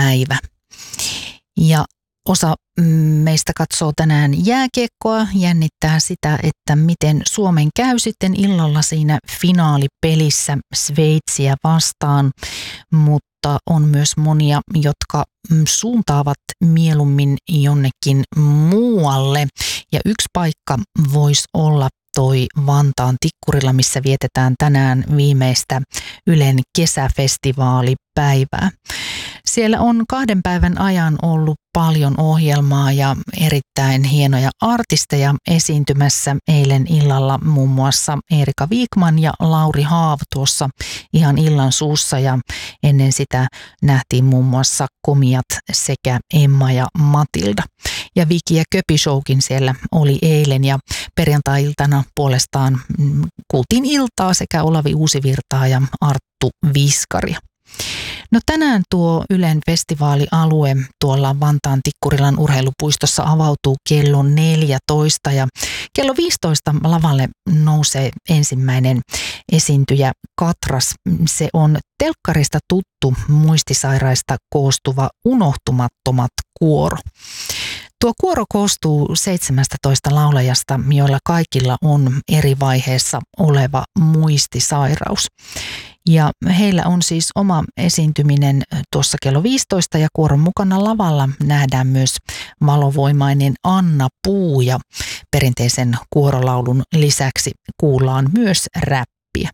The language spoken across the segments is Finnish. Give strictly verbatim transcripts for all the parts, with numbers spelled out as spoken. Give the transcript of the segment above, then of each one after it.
päivä. Ja osa meistä katsoo tänään jääkiekkoa, jännittää sitä, että miten Suomen käy sitten illalla siinä finaalipelissä Sveitsiä vastaan, mutta on myös monia, jotka suuntaavat mieluummin jonnekin muualle. Ja yksi paikka voisi olla toi Vantaan Tikkurila, missä vietetään tänään viimeistä Ylen kesäfestivaalipäivää. Siellä on kahden päivän ajan ollut paljon ohjelmaa ja erittäin hienoja artisteja esiintymässä. Eilen illalla muun muassa Erika Wikman ja Lauri Haav tuossa ihan illan suussa, ja ennen sitä nähtiin muun muassa Komiat sekä Emma ja Matilda. Ja Viki ja Köpi Showkin siellä oli eilen, ja perjantai-iltana puolestaan kuultiin iltaa sekä Olavi Uusivirtaa ja Arttu Viskaria. No tänään tuo Ylen festivaalialue tuolla Vantaan Tikkurilan urheilupuistossa avautuu kello neljätoista ja kello viisitoista lavalle nousee ensimmäinen esiintyjä Katras. Se on telkkarista tuttu muistisairaista koostuva Unohtumattomat kuoro. Tuo kuoro koostuu seitsemästätoista laulajasta, joilla kaikilla on eri vaiheessa oleva muistisairaus. Ja heillä on siis oma esiintyminen tuossa kello viisitoista, ja kuoron mukana lavalla nähdään myös valovoimainen Anna Puu, ja perinteisen kuorolaulun lisäksi kuullaan myös räppiä.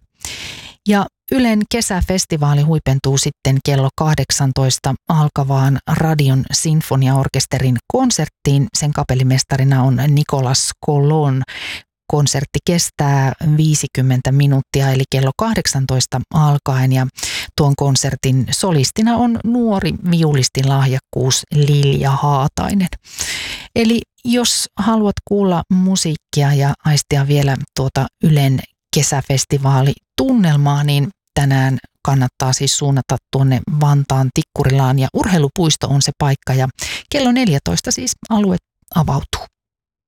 Ja Ylen kesäfestivaali huipentuu sitten kello kahdeksantoista alkavaan Radion sinfoniaorkesterin konserttiin. Sen kapellimestarina on Nicolas Colon. Konsertti kestää viisikymmentä minuuttia eli kello kahdeksantoista alkaen, ja tuon konsertin solistina on nuori viulistin lahjakkuus Lilja Haatainen. Eli jos haluat kuulla musiikkia ja aistia vielä tuota Ylen kesäfestivaalitunnelmaa, niin tänään kannattaa siis suunnata tuonne Vantaan Tikkurilaan, ja urheilupuisto on se paikka, ja kello neljätoista siis alue avautuu.